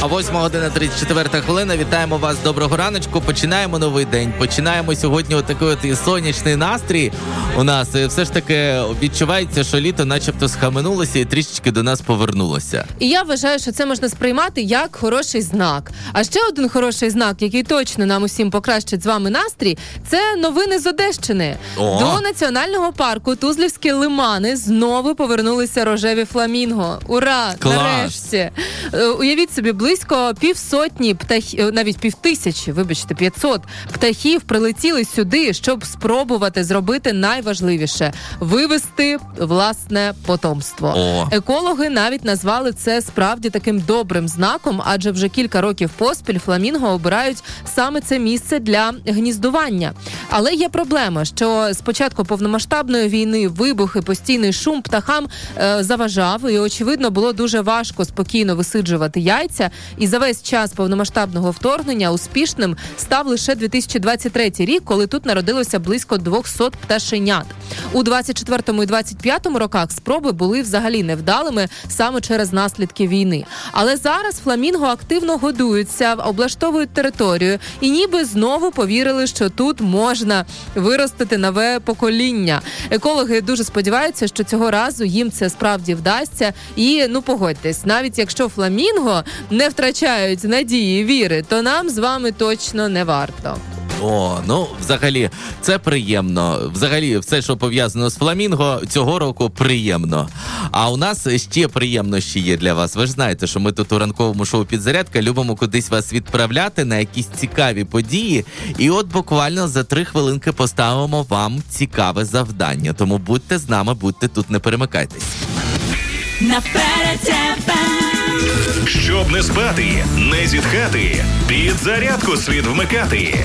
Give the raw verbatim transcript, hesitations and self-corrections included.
А восьма година тридцять четверта хвилина. Вітаємо вас, доброго раночку. Починаємо новий день. Починаємо сьогодні отакий от і сонячний настрій у нас. І все ж таки відчувається, що літо начебто схаменулося і трішечки до нас повернулося. І я вважаю, що це можна сприймати як хороший знак. А ще один хороший знак, який точно нам усім покращить з вами настрій, це новини з Одещини. О! До національного парку Тузлівські лимани знову повернулися рожеві фламінго. Ура! Клас! Нарешті! Уявіть собі, близько півсотні птахів, навіть півтисячі, вибачте, п'ятсот птахів прилетіли сюди, щоб спробувати зробити найважливіше – вивести власне потомство. О. Екологи навіть назвали це справді таким добрим знаком, адже вже кілька років поспіль фламінго обирають саме це місце для гніздування. Але є проблема, що з початку повномасштабної війни вибухи, постійний шум птахам е, заважав, і, очевидно, було дуже важко спокійно висиджувати яйця. І за весь час повномасштабного вторгнення успішним став лише дві тисячі двадцять третій рік, коли тут народилося близько двісті пташенят. У двадцять четвертому і двадцять п'ятому роках спроби були взагалі невдалими саме через наслідки війни. Але зараз фламінго активно годуються, облаштовують територію і ніби знову повірили, що тут можна виростити нове покоління. Екологи дуже сподіваються, що цього разу їм це справді вдасться. І, ну погодьтесь, навіть якщо фламінго не втрачають надії, віри, то нам з вами точно не варто. О, ну, взагалі, це приємно. Взагалі, все, що пов'язано з фламінго, цього року приємно. А у нас ще приємнощі є для вас. Ви ж знаєте, що ми тут у ранковому шоу «Підзарядка» любимо кудись вас відправляти на якісь цікаві події. І от буквально за три хвилинки поставимо вам цікаве завдання. Тому будьте з нами, будьте тут, не перемикайтесь. Наперед тебе. Щоб не спати, не зітхати, підзарядку слід вмикати.